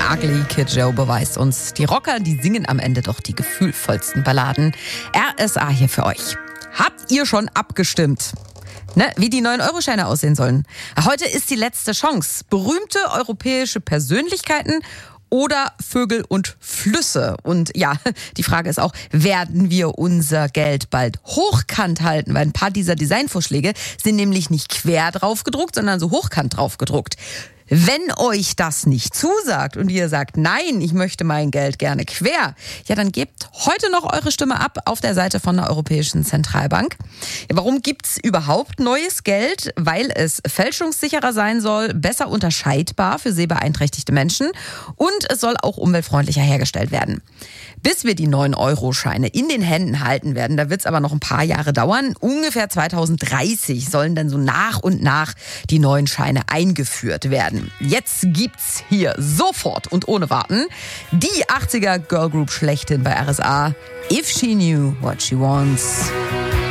Ugly Kid Joe beweist uns, die Rocker, die singen am Ende doch die gefühlvollsten Balladen. RSA hier für euch. Habt ihr schon abgestimmt? Wie die 9-Euro-Scheine aussehen sollen. Heute ist die letzte Chance. Berühmte europäische Persönlichkeiten oder Vögel und Flüsse. Und ja, die Frage ist auch, werden wir unser Geld bald hochkant halten? Weil ein paar dieser Designvorschläge sind nämlich nicht quer drauf gedruckt, sondern so hochkant drauf gedruckt. Wenn euch das nicht zusagt und ihr sagt, nein, ich möchte mein Geld gerne quer, ja, dann gebt heute noch eure Stimme ab auf der Seite von der Europäischen Zentralbank. Ja, warum gibt's überhaupt neues Geld? Weil es fälschungssicherer sein soll, besser unterscheidbar für sehbeeinträchtigte Menschen und es soll auch umweltfreundlicher hergestellt werden. Bis wir die 9-Euro-Scheine in den Händen halten werden, da wird's aber noch ein paar Jahre dauern. Ungefähr 2030 sollen dann so nach und nach die neuen Scheine eingeführt werden. Jetzt gibt's hier sofort und ohne Warten die 80er Girlgroup schlechthin bei RSA. If She Knew What She Wants.